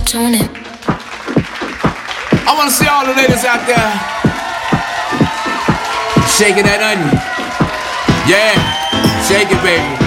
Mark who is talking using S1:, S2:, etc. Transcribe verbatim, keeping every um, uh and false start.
S1: tune in.
S2: I wanna see all the ladies out there shaking that onion. Yeah, shake it, baby.